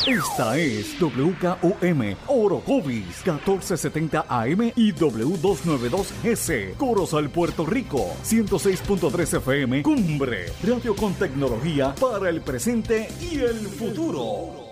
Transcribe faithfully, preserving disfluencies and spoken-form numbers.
Esta es W K O M Orocovis catorce setenta A M y W doscientos noventa y dos S Corozal, Puerto Rico, ciento seis punto tres F M Cumbre, radio con tecnología para el presente y el futuro.